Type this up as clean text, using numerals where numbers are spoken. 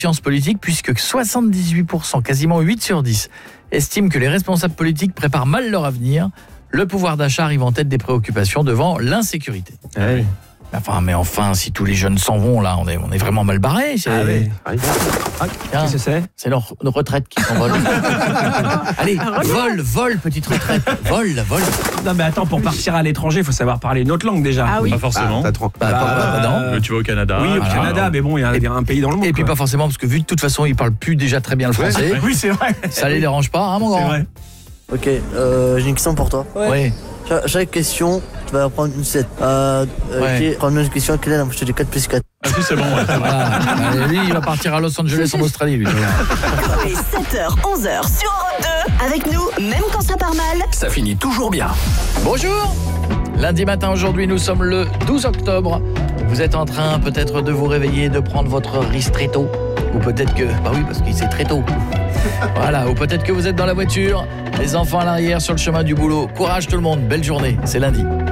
sciences politiques puisque 78%, quasiment 8 sur 10, estiment que les responsables politiques préparent mal leur avenir. Le pouvoir d'achat arrive en tête des préoccupations devant l'insécurité. Oui. Enfin, si tous les jeunes s'en vont, là, on est vraiment mal barrés. Qu'est-ce que c'est ? C'est leur retraite qui s'envole. Allez, vole, petite retraite. Vole. Non mais attends, pour partir à l'étranger, il faut savoir parler une autre langue déjà. Ah oui. Pas forcément. Non. Tu vas au Canada. Oui, au Canada, mais bon, il y a un pays dans le monde. Et puis quoi. pas forcément, parce que vu de toute façon, ils parlent plus déjà très bien le français. Oui, c'est vrai. Ça les dérange pas, hein, mon grand. C'est vrai. Ok, j'ai une question pour toi. Oui. Chaque question, tu vas prendre une 7. Prendre une question, quelle est la je te dis 4 plus 4. Ah, si, c'est bon. Ouais. Voilà. Lui, il va partir à Los Angeles en Australie, lui. Tous les 7h, 11h sur Europe 2. Avec nous, même quand ça part mal, Ça finit toujours bien. Bonjour. Lundi matin, aujourd'hui, nous sommes le 12 octobre. Vous êtes en train peut-être de vous réveiller, de prendre votre ristretto. Ou peut-être que... Bah oui, parce qu'il c'est très tôt. Voilà, ou peut-être que vous êtes dans la voiture, les enfants à l'arrière sur le chemin du boulot. Courage tout le monde, belle journée, c'est lundi.